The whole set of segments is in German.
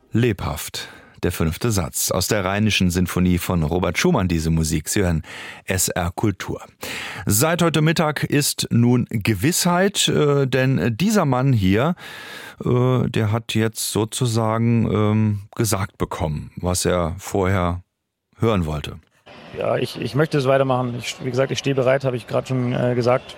Lebhaft. Der 5. Satz aus der Rheinischen Sinfonie von Robert Schumann, diese Musik. Sie hören SR Kultur. Seit heute Mittag ist nun Gewissheit, denn dieser Mann hier, der hat jetzt sozusagen gesagt bekommen, was er vorher hören wollte. Ja, ich möchte es weitermachen. Wie gesagt, ich stehe bereit, habe ich gerade schon gesagt.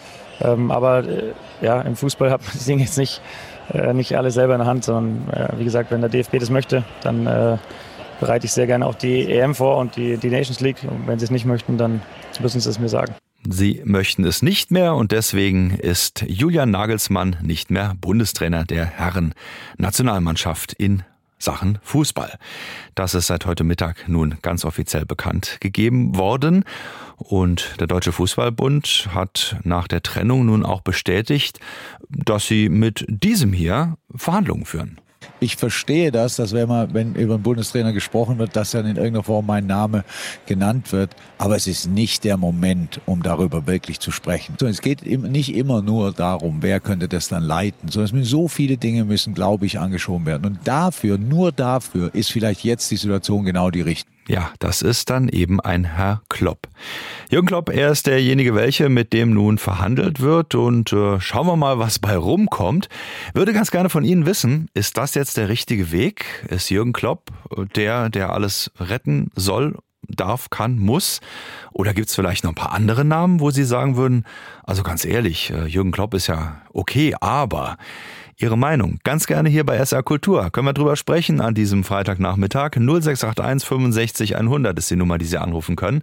Aber im Fußball hat man das Ding jetzt nicht alles selber in der Hand, sondern wie gesagt, wenn der DFB das möchte, dann bereite ich sehr gerne auch die EM vor und die Nations League. Und wenn sie es nicht möchten, dann müssen sie es mir sagen. Sie möchten es nicht mehr und deswegen ist Julian Nagelsmann nicht mehr Bundestrainer der Herren-Nationalmannschaft in Sachen Fußball. Das ist seit heute Mittag nun ganz offiziell bekannt gegeben worden. Und der Deutsche Fußballbund hat nach der Trennung nun auch bestätigt, dass sie mit diesem hier Verhandlungen führen. Ich verstehe dass wenn über einen Bundestrainer gesprochen wird, dass dann in irgendeiner Form mein Name genannt wird. Aber es ist nicht der Moment, um darüber wirklich zu sprechen. Es geht nicht immer nur darum, wer könnte das dann leiten, sondern so viele Dinge müssen, glaube ich, angeschoben werden. Und nur dafür ist vielleicht jetzt die Situation genau die richtige. Ja, das ist dann eben ein Herr Klopp. Jürgen Klopp, er ist derjenige, mit dem nun verhandelt wird und schauen wir mal, was bei rumkommt. Würde ganz gerne von Ihnen wissen, ist das jetzt der richtige Weg? Ist Jürgen Klopp der alles retten soll, darf, kann, muss? Oder gibt's vielleicht noch ein paar andere Namen, wo Sie sagen würden, also ganz ehrlich, Jürgen Klopp ist ja okay, aber Ihre Meinung ganz gerne hier bei SR Kultur. Können wir drüber sprechen an diesem Freitagnachmittag. 0681 65 100 ist die Nummer, die Sie anrufen können.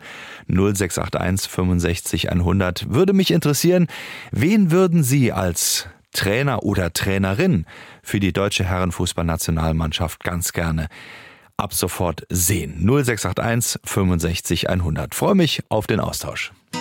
0681 65 100. Würde mich interessieren, wen würden Sie als Trainer oder Trainerin für die deutsche Herrenfußballnationalmannschaft ganz gerne ab sofort sehen? 0681 65 100. Freue mich auf den Austausch.